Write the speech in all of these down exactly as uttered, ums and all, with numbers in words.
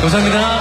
감사합니다.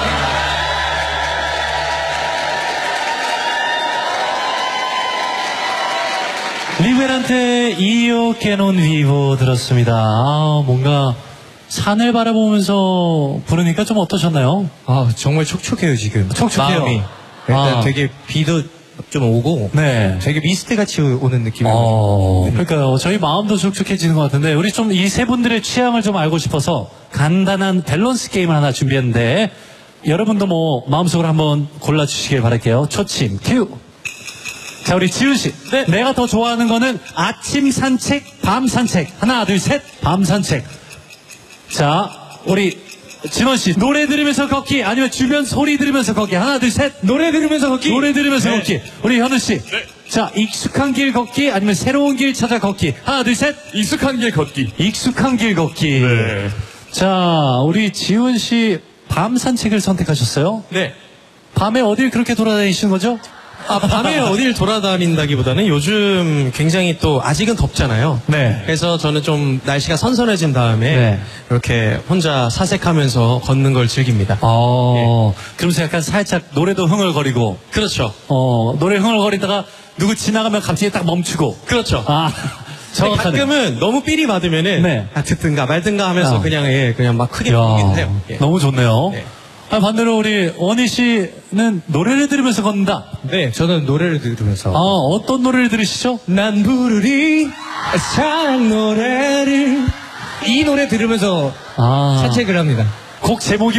리베란테 이오 캐논 비보 들었습니다. 아, 뭔가 산을 바라보면서 부르니까 좀 어떠셨나요? 아, 정말 촉촉해요, 지금. 촉촉해요. 마음이. 일단 아. 되게 비도 좀 오고. 네. 되게 미스트 같이 오는 느낌이에요. 어, 그러니까요. 저희 마음도 촉촉해지는 것 같은데, 우리 좀 이 세 분들의 취향을 좀 알고 싶어서 간단한 밸런스 게임을 하나 준비했는데, 여러분도 뭐 마음속으로 한번 골라주시길 바랄게요. 초침, 큐! 자, 우리 지훈씨. 네. 내가 더 좋아하는 거는 아침 산책, 밤 산책. 하나, 둘, 셋. 밤 산책. 자, 우리 진원씨. 노래 들으면서 걷기 아니면 주변 소리 들으면서 걷기. 하나, 둘, 셋. 노래 들으면서 걷기. 노래 들으면서 네. 걷기. 우리 현우씨. 네. 자, 익숙한 길 걷기 아니면 새로운 길 찾아 걷기. 하나, 둘, 셋. 익숙한 길 걷기. 익숙한 길 걷기. 네. 자, 우리 지훈씨 밤 산책을 선택하셨어요? 네. 밤에 어딜 그렇게 돌아다니시는 거죠? 아, 밤에 어딜 돌아다닌다기보다는 요즘 굉장히 또 아직은 덥잖아요. 네. 그래서 저는 좀 날씨가 선선해진 다음에 네. 이렇게 혼자 사색하면서 걷는 걸 즐깁니다. 어, 그러면서 약간 살짝 노래도 흥얼거리고. 그렇죠. 어, 노래 흥얼거리다가 누구 지나가면 갑자기 딱 멈추고. 그렇죠. 아, 정확하네. 가끔은 너무 삘이 받으면은 네. 아, 듣든가 말든가 하면서 아. 그냥 예, 그냥 막 크게 야, 부르긴 해요. 예. 너무 좋네요. 네. 아, 반대로 우리 원희 씨는 노래를 들으면서 걷는다. 네, 저는 노래를 들으면서 아, 어떤 노래를 들으시죠? 난 부르리 사랑 노래를 이 노래 들으면서 아, 산책을 합니다. 곡 제목이